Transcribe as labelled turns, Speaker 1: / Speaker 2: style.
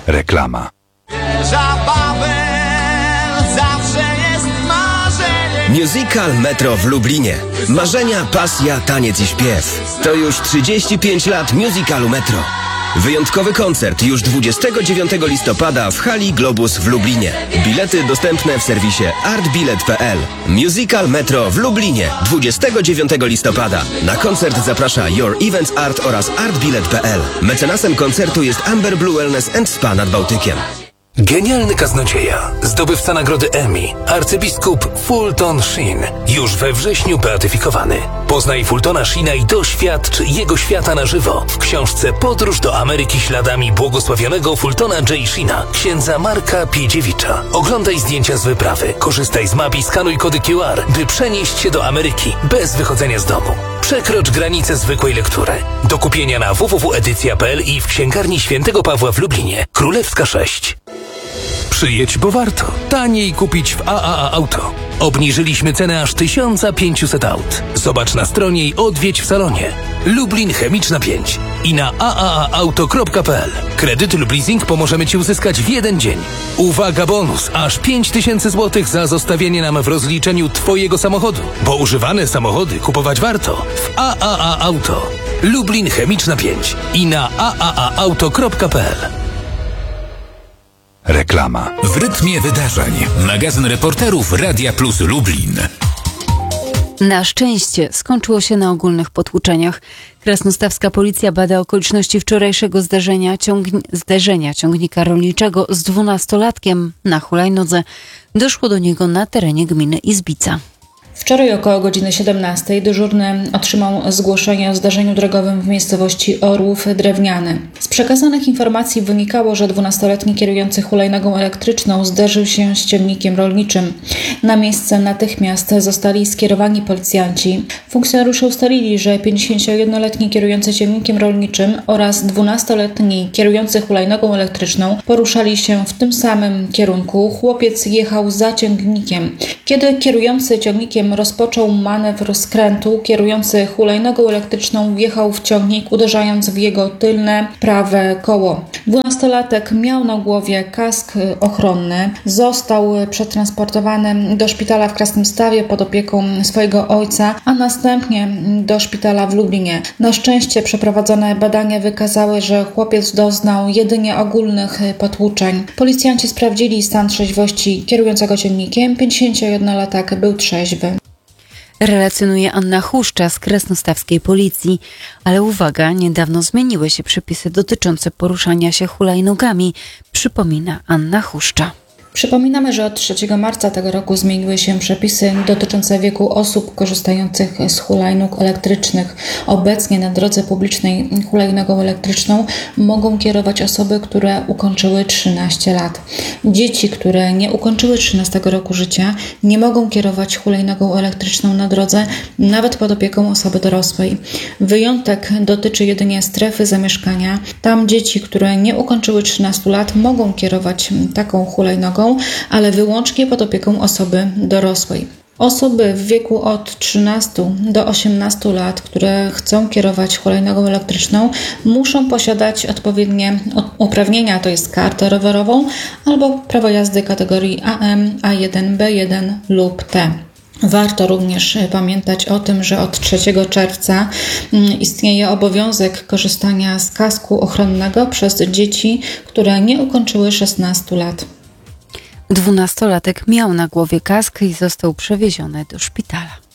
Speaker 1: Reklama.
Speaker 2: Musical Metro w Lublinie. Marzenia, pasja, taniec i śpiew. To już 35 lat musicalu Metro. Wyjątkowy koncert już 29 listopada w hali Globus w Lublinie. Bilety dostępne w serwisie artbilet.pl. Musical Metro w Lublinie 29 listopada. Na koncert zaprasza Your Events Art oraz artbilet.pl. Mecenasem koncertu jest Amber Blue Wellness & Spa nad Bałtykiem.
Speaker 3: Genialny kaznodzieja, zdobywca nagrody Emmy, arcybiskup Fulton Sheen, już we wrześniu beatyfikowany. Poznaj Fultona Sheena i doświadcz jego świata na żywo w książce Podróż do Ameryki śladami błogosławionego Fultona J. Sheena, księdza Marka Piedziewicza. Oglądaj zdjęcia z wyprawy, korzystaj z map i skanuj kody QR, by przenieść się do Ameryki bez wychodzenia z domu. Przekrocz granicę zwykłej lektury. Do kupienia na www.edycja.pl i w księgarni Świętego Pawła w Lublinie. Królewska 6. Przyjedź, bo warto. Taniej kupić w AAA Auto. Obniżyliśmy cenę aż 1500 aut. Zobacz na stronie i odwiedź w salonie. Lublin Chemiczna 5 i na aaauto.pl. Kredyt lub leasing pomożemy Ci uzyskać w jeden dzień. Uwaga, bonus! Aż 5000 zł za zostawienie nam w rozliczeniu Twojego samochodu. Bo używane samochody kupować warto w AAA Auto. Lublin Chemiczna 5 i na aaauto.pl.
Speaker 1: Reklama.
Speaker 4: W rytmie wydarzeń. Magazyn reporterów Radia Plus Lublin.
Speaker 5: Na szczęście skończyło się na ogólnych potłuczeniach. Krasnostawska policja bada okoliczności wczorajszego zderzenia ciągnika rolniczego z 12-latkiem na hulajnodze. Doszło do niego na terenie gminy Izbica.
Speaker 6: Wczoraj około godziny 17 dyżurny otrzymał zgłoszenie o zdarzeniu drogowym w miejscowości Orłów Drewniany. Z przekazanych informacji wynikało, że 12-letni kierujący hulajnogą elektryczną zderzył się z ciągnikiem rolniczym. Na miejsce natychmiast zostali skierowani policjanci. Funkcjonariusze ustalili, że 51-letni kierujący ciągnikiem rolniczym oraz 12-letni kierujący hulajnogą elektryczną poruszali się w tym samym kierunku. Chłopiec jechał za ciągnikiem. Kiedy kierujący ciągnikiem rozpoczął manewr skrętu, kierujący hulajnogą elektryczną wjechał w ciągnik, uderzając w jego tylne prawe koło. 12-latek miał na głowie kask ochronny. Został przetransportowany do szpitala w Krasnymstawie pod opieką swojego ojca, a następnie do szpitala w Lublinie. Na szczęście przeprowadzone badania wykazały, że chłopiec doznał jedynie ogólnych potłuczeń. Policjanci sprawdzili stan trzeźwości kierującego ciągnikiem. 51-latek był trzeźwy.
Speaker 5: Relacjonuje Anna Huszcza z krasnostawskiej policji. Ale uwaga, niedawno zmieniły się przepisy dotyczące poruszania się hulajnogami, przypomina Anna Huszcza.
Speaker 6: Przypominamy, że od 3 marca tego roku zmieniły się przepisy dotyczące wieku osób korzystających z hulajnóg elektrycznych. Obecnie na drodze publicznej hulajnogą elektryczną mogą kierować osoby, które ukończyły 13 lat. Dzieci, które nie ukończyły 13 roku życia, nie mogą kierować hulajnogą elektryczną na drodze, nawet pod opieką osoby dorosłej. Wyjątek dotyczy jedynie strefy zamieszkania. Tam dzieci, które nie ukończyły 13 lat, mogą kierować taką hulajnogą, ale wyłącznie pod opieką osoby dorosłej. Osoby w wieku od 13 do 18 lat, które chcą kierować hulajnogą elektryczną, muszą posiadać odpowiednie uprawnienia, to jest kartę rowerową albo prawo jazdy kategorii AM, A1, B1 lub T. Warto również pamiętać o tym, że od 3 czerwca istnieje obowiązek korzystania z kasku ochronnego przez dzieci, które nie ukończyły 16 lat.
Speaker 5: 12-latek miał na głowie kask i został przewieziony do szpitala.